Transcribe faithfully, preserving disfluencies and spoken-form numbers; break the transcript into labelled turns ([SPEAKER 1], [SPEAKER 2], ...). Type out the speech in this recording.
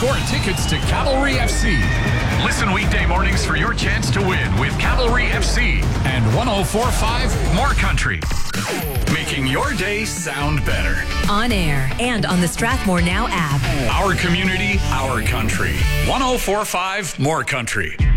[SPEAKER 1] score tickets to Cavalry F C. Listen weekday mornings for your chance to win with Cavalry F C and one oh four point five More Country. Making your day sound better.
[SPEAKER 2] On air and on the Strathmore Now app.
[SPEAKER 1] Our community, our country. one oh four point five More Country.